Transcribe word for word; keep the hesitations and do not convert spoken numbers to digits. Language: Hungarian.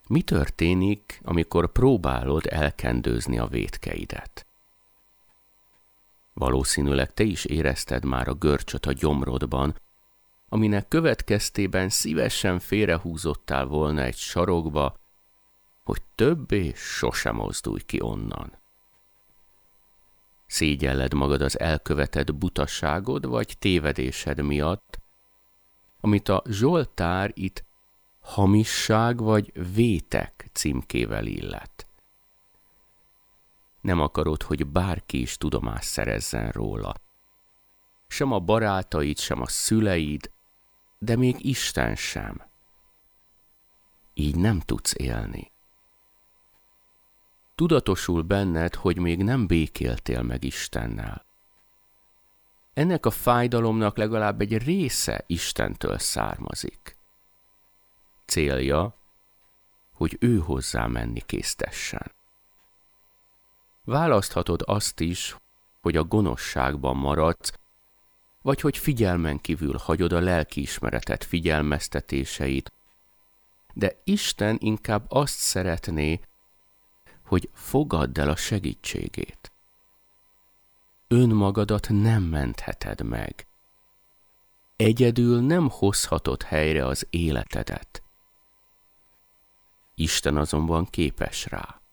Mi történik, amikor próbálod elkendőzni a vétkeidet? Valószínűleg te is érezted már a görcsöt a gyomrodban, aminek következtében szívesen félrehúzottál volna egy sarokba, hogy többé sosem mozdulj ki onnan. Szégyelled magad az elkövetett butaságod vagy tévedésed miatt, amit a Zsoltár itt hamisság vagy vétek címkével illet. Nem akarod, hogy bárki is tudomást szerezzen róla. Sem a barátaid, sem a szüleid, de még Isten sem. Így nem tudsz élni. Tudatosul benned, hogy még nem békéltél meg Istennel. Ennek a fájdalomnak legalább egy része Istentől származik. Célja, hogy ő hozzá menni késztessen. Választhatod azt is, hogy a gonoszságban maradsz, vagy hogy figyelmen kívül hagyod a lelkiismeretet figyelmeztetéseit, de Isten inkább azt szeretné, hogy fogadd el a segítségét. Önmagadat nem mentheted meg. Egyedül nem hozhatod helyre az életedet. Isten azonban képes rá.